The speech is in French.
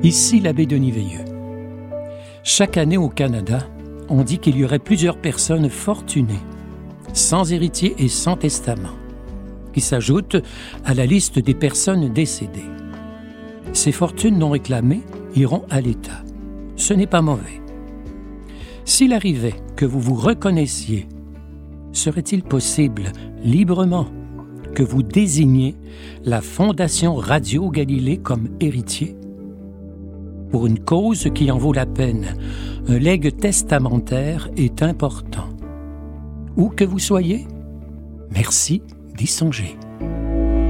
Ici l'abbé Denis Veilleux. Chaque année au Canada, on dit qu'il y aurait plusieurs personnes fortunées, sans héritier et sans testament, qui s'ajoutent à la liste des personnes décédées. Ces fortunes non réclamées iront à l'État. Ce n'est pas mauvais. S'il arrivait que vous vous reconnaissiez, serait-il possible, librement, que vous désigniez la Fondation Radio Galilée comme héritier? Pour une cause qui en vaut la peine, un legs testamentaire est important. Où que vous soyez, merci d'y songer.